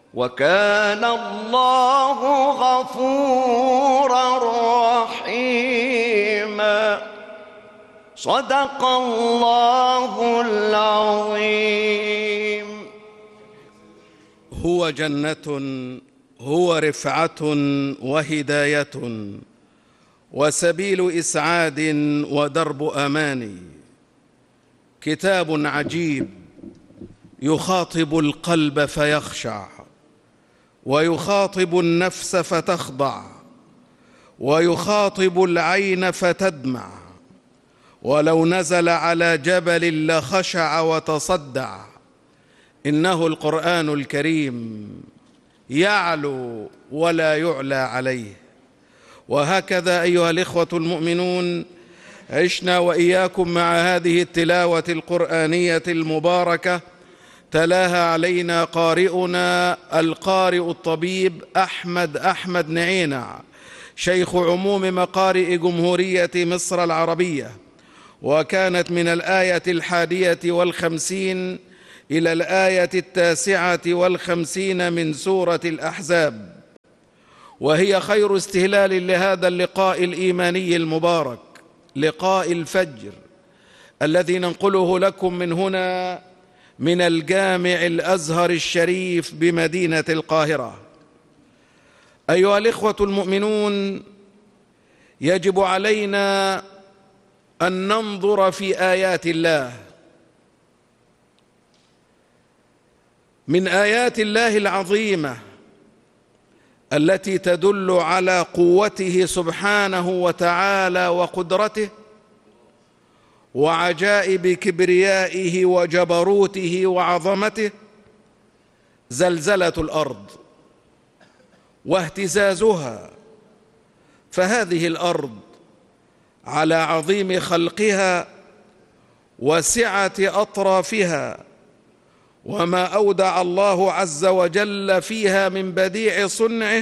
وكان الله غفورا رحيما. صدق الله العظيم. هو جنة، هو رفعة وهداية، وسبيل إسعاد ودرب أمان. كتاب عجيب يخاطب القلب فيخشع، ويخاطب النفس فتخضع، ويخاطب العين فتدمع، ولو نزل على جبل لخشع وتصدع. إنه القرآن الكريم يعلو ولا يعلى عليه. وهكذا أيها الإخوة المؤمنون عشنا وإياكم مع هذه التلاوة القرآنية المباركة، تلاها علينا قارئنا القارئ الطبيب أحمد نعينع، شيخ عموم مقارئ جمهورية مصر العربية، وكانت من الآية 51 إلى الآية 59 من سورة الأحزاب، وهي خير استهلال لهذا اللقاء الإيماني المبارك، لقاء الفجر الذي ننقله لكم من هنا من الجامع الأزهر الشريف بمدينة القاهرة. أيها الإخوة المؤمنون، يجب علينا أن ننظر في آيات الله. من آيات الله العظيمة التي تدل على قوته سبحانه وتعالى وقدرته وعجائب كبريائه وجبروته وعظمته زلزلة الأرض واهتزازها. فهذه الأرض على عظيم خلقها وسعة أطرافها وما أودع الله عز وجل فيها من بديع صنعه،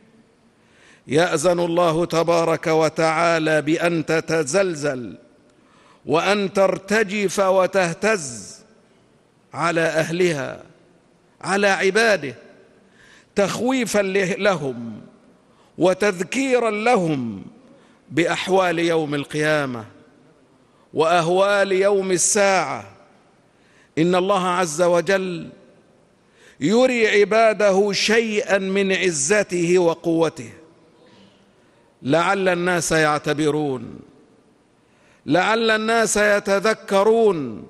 يأذن الله تبارك وتعالى بأن تتزلزل وأن ترتجف وتهتز على أهلها، على عباده، تخويفا لهم وتذكيرا لهم بأحوال يوم القيامة وأهوال يوم الساعة. إن الله عز وجل يري عباده شيئا من عزته وقوته، لعل الناس يعتبرون، لعل الناس يتذكرون،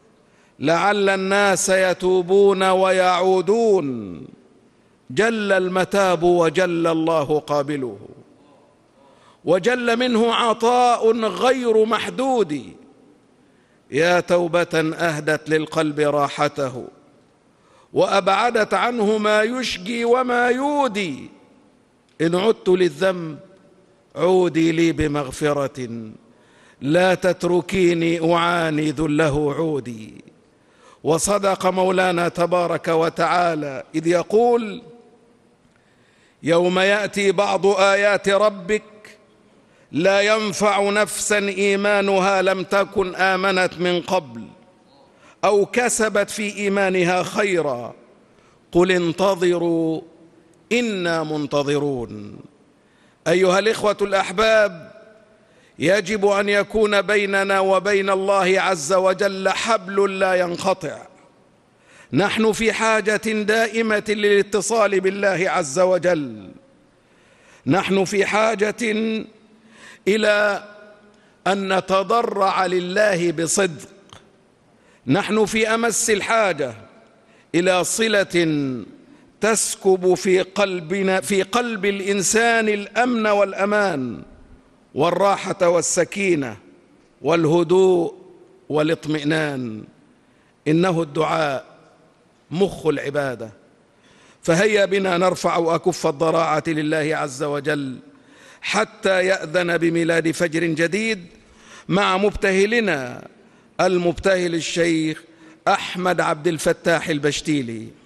لعل الناس يتوبون ويعودون. جل المتاب وجل الله قابله، وجل منه عطاء غير محدود. يا توبة أهدت للقلب راحته وأبعدت عنه ما يشجي وما يودي. إن عدت للذنب عودي لي بمغفرة، لا تتركيني أعاني ذله عودي. وصدق مولانا تبارك وتعالى إذ يقول: يوم يأتي بعض آيات ربك لا ينفع نفسا إيمانها لم تكن آمنت من قبل أو كسبت في إيمانها خيرا قل انتظروا إنا منتظرون. أيها الإخوة الأحباب، يجب أن يكون بيننا وبين الله عز وجل حبل لا ينقطع. نحن في حاجة دائمة للاتصال بالله عز وجل، نحن في حاجة إلى أن نتضرع لله بصدق، نحن في أمس الحاجة إلى صلة تسكب في قلب الإنسان الأمن والأمان والراحة والسكينة والهدوء والاطمئنان. إنه الدعاء مخ العبادة. فهيا بنا نرفع أكف الضراعة لله عز وجل حتى يأذن بميلاد فجر جديد مع مبتهلنا المبتهل الشيخ أحمد عبد الفتاح البشتيلي.